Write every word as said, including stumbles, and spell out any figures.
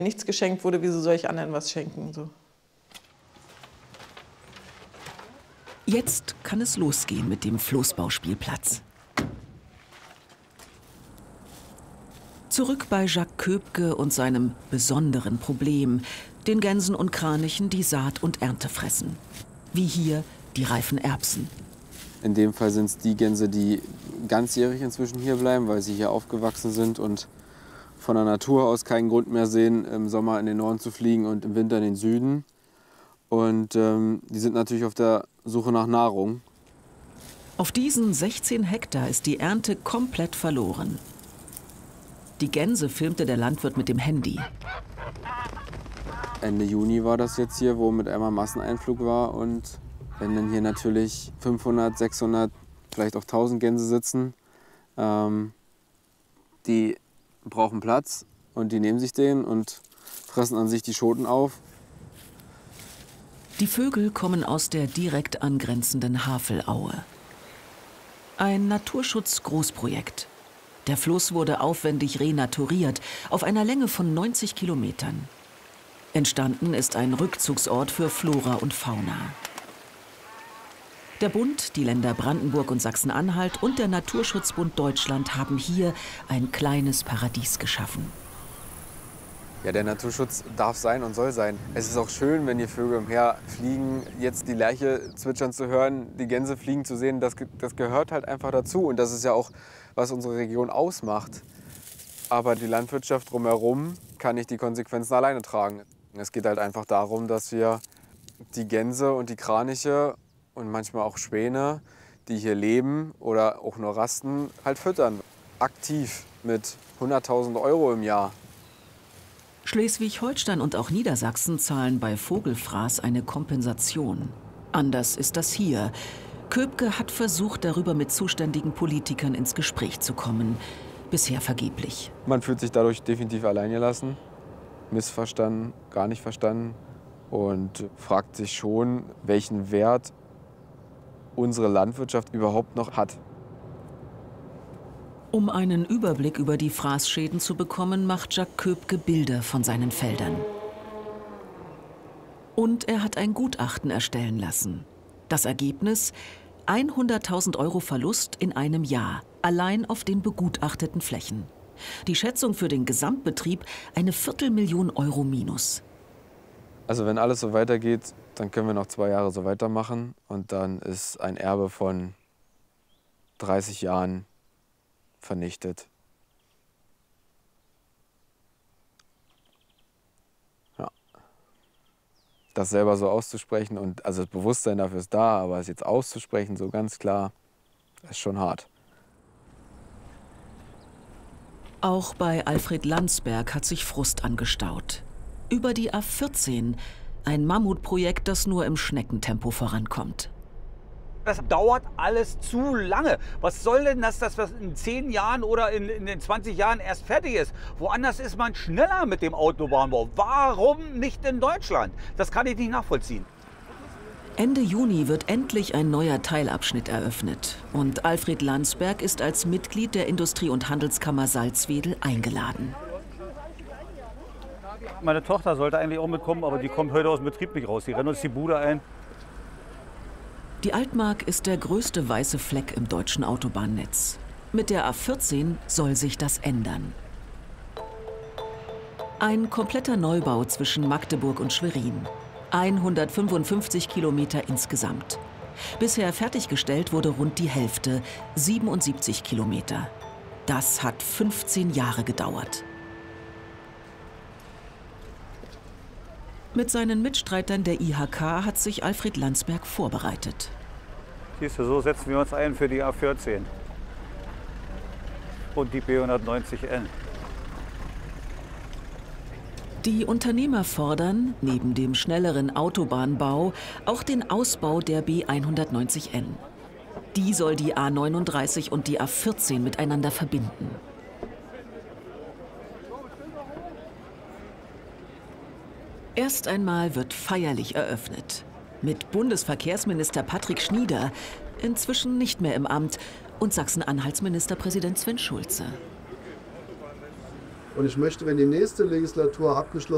nichts geschenkt wurde, wieso soll ich anderen was schenken? So. Jetzt kann es losgehen mit dem Floßbauspielplatz. Zurück bei Jacques Köbke und seinem besonderen Problem, den Gänsen und Kranichen, die Saat und Ernte fressen. Wie hier die reifen Erbsen. In dem Fall sind es die Gänse, die ganzjährig inzwischen hier bleiben, weil sie hier aufgewachsen sind und von der Natur aus keinen Grund mehr sehen, im Sommer in den Norden zu fliegen und im Winter in den Süden. Und ähm, die sind natürlich auf der Suche nach Nahrung. Auf diesen sechzehn Hektar ist die Ernte komplett verloren. Die Gänse filmte der Landwirt mit dem Handy. Ende Juni war das jetzt hier, wo mit einmal Masseneinflug war. Und wenn dann hier natürlich fünfhundert, sechshundert, vielleicht auch tausend Gänse sitzen, ähm, die brauchen Platz und die nehmen sich den und fressen an sich die Schoten auf. Die Vögel kommen aus der direkt angrenzenden Havelaue. Ein Naturschutz-Großprojekt. Der Fluss wurde aufwendig renaturiert, auf einer Länge von neunzig Kilometern. Entstanden ist ein Rückzugsort für Flora und Fauna. Der Bund, die Länder Brandenburg und Sachsen-Anhalt und der Naturschutzbund Deutschland haben hier ein kleines Paradies geschaffen. Ja, der Naturschutz darf sein und soll sein. Es ist auch schön, wenn hier Vögel umherfliegen, jetzt die Lerche zwitschern zu hören, die Gänse fliegen zu sehen, das, das gehört halt einfach dazu. Und das ist ja auch, was unsere Region ausmacht. Aber die Landwirtschaft drumherum kann nicht die Konsequenzen alleine tragen. Es geht halt einfach darum, dass wir die Gänse und die Kraniche und manchmal auch Schwäne, die hier leben oder auch nur rasten, halt füttern. Aktiv mit hunderttausend Euro im Jahr. Schleswig-Holstein und auch Niedersachsen zahlen bei Vogelfraß eine Kompensation. Anders ist das hier. Köbke hat versucht, darüber mit zuständigen Politikern ins Gespräch zu kommen. Bisher vergeblich. Man fühlt sich dadurch definitiv alleingelassen, missverstanden, gar nicht verstanden und fragt sich schon, welchen Wert unsere Landwirtschaft überhaupt noch hat. Um einen Überblick über die Fraßschäden zu bekommen, macht Jacques Köbke Bilder von seinen Feldern. Und er hat ein Gutachten erstellen lassen. Das Ergebnis? hunderttausend Euro Verlust in einem Jahr, allein auf den begutachteten Flächen. Die Schätzung für den Gesamtbetrieb eine Viertelmillion Euro minus. Also wenn alles so weitergeht, dann können wir noch zwei Jahre so weitermachen. Und dann ist ein Erbe von dreißig Jahren vernichtet. Ja. Das selber so auszusprechen, und also das Bewusstsein dafür ist da, aber es jetzt auszusprechen, so ganz klar, ist schon hart. Auch bei Alfred Landsberg hat sich Frust angestaut. Über die A vierzehn, ein Mammutprojekt, das nur im Schneckentempo vorankommt. Das dauert alles zu lange. Was soll denn das, dass das in zehn Jahren oder in, in den zwanzig Jahren erst fertig ist? Woanders ist man schneller mit dem Autobahnbau. Warum nicht in Deutschland? Das kann ich nicht nachvollziehen. Ende Juni wird endlich ein neuer Teilabschnitt eröffnet. Und Alfred Landsberg ist als Mitglied der Industrie- und Handelskammer Salzwedel eingeladen. Meine Tochter sollte eigentlich auch mitkommen, aber die kommt heute aus dem Betrieb nicht raus. Die rennt uns die Bude ein. Die Altmark ist der größte weiße Fleck im deutschen Autobahnnetz. Mit der A vierzehn soll sich das ändern. Ein kompletter Neubau zwischen Magdeburg und Schwerin. hundertfünfundfünfzig Kilometer insgesamt. Bisher fertiggestellt wurde rund die Hälfte, siebenundsiebzig Kilometer. Das hat fünfzehn Jahre gedauert. Mit seinen Mitstreitern der I H K hat sich Alfred Landsberg vorbereitet. Siehst du, so setzen wir uns ein für die A vierzehn und die B hundertneunzig N. Die Unternehmer fordern, neben dem schnelleren Autobahnbau, auch den Ausbau der B hundertneunzig N. Die soll die A neununddreißig und die A vierzehn miteinander verbinden. Erst einmal wird feierlich eröffnet. Mit Bundesverkehrsminister Patrick Schnieder, inzwischen nicht mehr im Amt, und Sachsen-Anhalts Ministerpräsident Sven Schulze. Und ich möchte, wenn die nächste Legislatur abgeschlossen